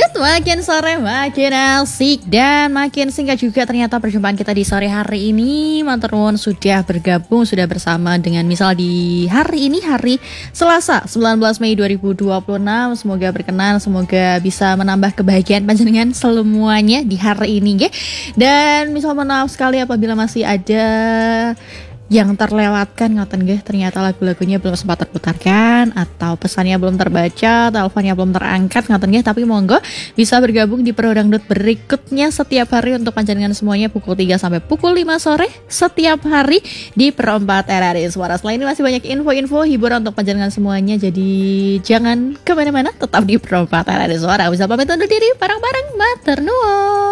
lanjut, makin sore makin asik dan makin singkat juga ternyata perjumpaan kita di sore hari ini. Matur nuwun sudah bergabung, sudah bersama dengan misal di hari ini, hari Selasa 19 Mei 2026. Semoga berkenan, semoga bisa menambah kebahagiaan panjenengan semuanya di hari ini nggih. Dan misal maaf sekali apabila masih ada yang terlewatkan ngoten nggih, ternyata lagu-lagunya belum sempat terputarkan atau pesannya belum terbaca, teleponnya belum terangkat ngoten nggih, tapi monggo bisa bergabung di Pro Dangdut berikutnya setiap hari untuk panjenengan semuanya pukul 3 sampai pukul 5 sore setiap hari di Pro 4 RRI Suara. Selain ini masih banyak info-info hiburan untuk panjenengan semuanya, jadi jangan kemana-mana, tetap di Pro 4 RRI Suara. Bisa pamit undur diri, bareng-bareng matur nuwun.